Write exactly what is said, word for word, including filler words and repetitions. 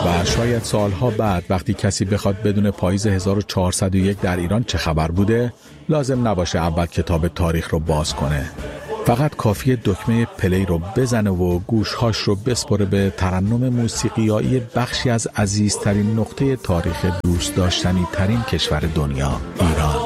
و شاید سالها بعد وقتی کسی بخواد بدون پاییز هزار و چهارصد و یک در ایران چه خبر بوده، لازم نباشه اول کتاب تاریخ رو باز کنه. فقط کافیه دکمه پلی رو بزنه و گوشهاش رو بسپره به ترنم موسیقیایی بخشی از عزیزترین نقطه تاریخ دوست داشتنی ترین کشور دنیا، ایران.